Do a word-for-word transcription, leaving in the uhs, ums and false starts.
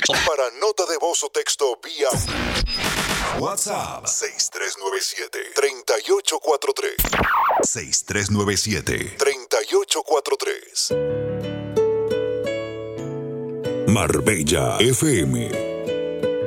Para nota de voz o texto vía WhatsApp seis tres nueve siete, tres ocho cuatro tres. seis tres nueve siete, tres ocho cuatro tres. Marbella F M.